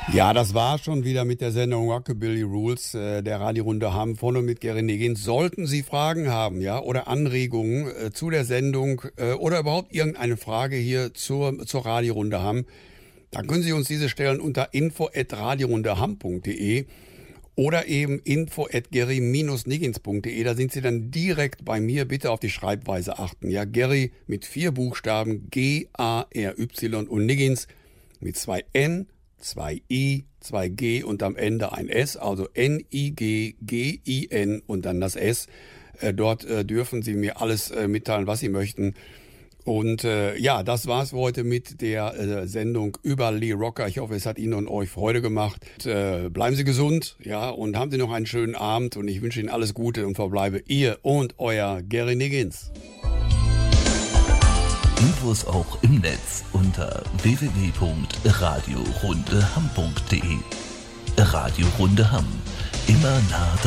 Ja, das war schon wieder mit der Sendung Rockabilly Rules, der Radiorunde Hamm von und mit Gary Niggins. Sollten Sie Fragen haben, ja, oder Anregungen zu der Sendung oder überhaupt irgendeine Frage hier zur Radiorunde Hamm, dann können Sie uns diese stellen unter info@radiorundehamm.de oder eben info@gary-niggins.de. Da sind Sie dann direkt bei mir. Bitte auf die Schreibweise achten. Ja, Gary mit 4 Buchstaben, G-A-R-Y und Niggins mit 2 N, 2 I, 2 G und am Ende ein S, also N-I-G-G-I-N und dann das S. Dort dürfen Sie mir alles mitteilen, was Sie möchten. Und ja, das war's für heute mit der Sendung über Lee Rocker. Ich hoffe, es hat Ihnen und euch Freude gemacht. Bleiben Sie gesund, ja, und haben Sie noch einen schönen Abend. Und ich wünsche Ihnen alles Gute und verbleibe Ihr und euer Gary Niggins. Infos auch im Netz unter www.radiorundehamm.de. Radio Runde Hamm. Immer nah